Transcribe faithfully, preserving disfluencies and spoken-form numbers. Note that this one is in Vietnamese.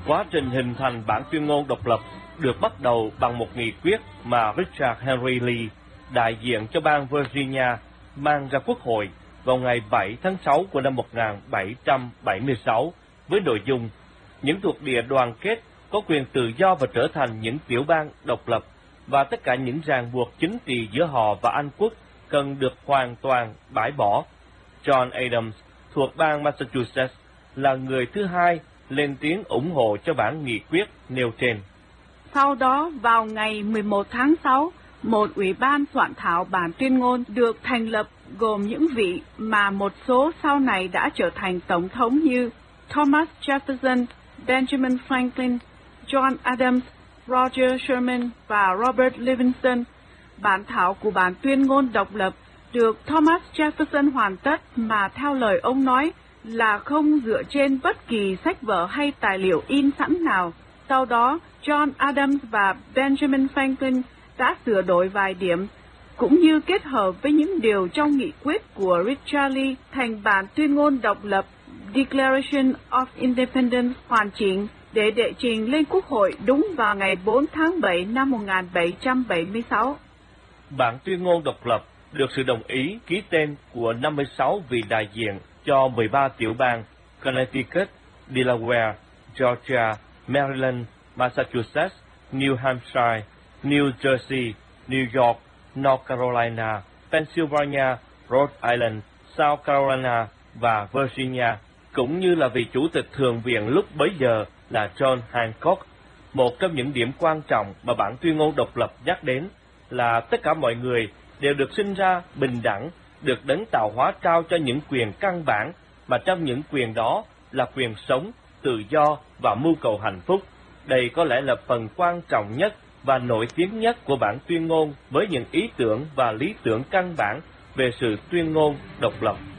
Quá trình hình thành bản tuyên ngôn độc lập được bắt đầu bằng một nghị quyết mà Richard Henry Lee, đại diện cho bang Virginia, mang ra Quốc hội vào ngày bảy tháng sáu của năm một nghìn bảy trăm bảy mươi sáu với nội dung những thuộc địa đoàn kết có quyền tự do và trở thành những tiểu bang độc lập, và tất cả những ràng buộc chính trị giữa họ và Anh quốc cần được hoàn toàn bãi bỏ. John Adams thuộc bang Massachusetts là người thứ hai lên tiếng ủng hộ cho bản nghị quyết nêu trên. Sau đó, vào ngày mười một tháng sáu, một ủy ban soạn thảo bản tuyên ngôn được thành lập gồm những vị mà một số sau này đã trở thành tổng thống như Thomas Jefferson, Benjamin Franklin, John Adams, Roger Sherman và Robert Livingston. Bản thảo của bản tuyên ngôn độc lập được Thomas Jefferson hoàn tất mà theo lời ông nói là không dựa trên bất kỳ sách vở hay tài liệu in sẵn nào. Sau đó, John Adams và Benjamin Franklin đã sửa đổi vài điểm, cũng như kết hợp với những điều trong nghị quyết của Richard Lee thành bản tuyên ngôn độc lập Declaration of Independence hoàn chỉnh để đệ trình lên Quốc hội đúng vào ngày bốn tháng bảy năm một nghìn bảy trăm bảy mươi sáu. Bản tuyên ngôn độc lập được sự đồng ý ký tên của năm mươi sáu vị đại diện cho mười ba tiểu bang Connecticut, Delaware, Georgia, Maryland, Massachusetts, New Hampshire, New Jersey, New York, North Carolina, Pennsylvania, Rhode Island, South Carolina và Virginia, cũng như là vị chủ tịch thượng viện lúc bấy giờ là John Hancock. Một trong những điểm quan trọng mà bản tuyên ngôn độc lập nhắc đến là tất cả mọi người đều được sinh ra bình đẳng, được đấng tạo hóa trao cho những quyền căn bản, mà trong những quyền đó là quyền sống, tự do và mưu cầu hạnh phúc. Đây có lẽ là phần quan trọng nhất và nổi tiếng nhất của bản tuyên ngôn với những ý tưởng và lý tưởng căn bản về sự tuyên ngôn độc lập.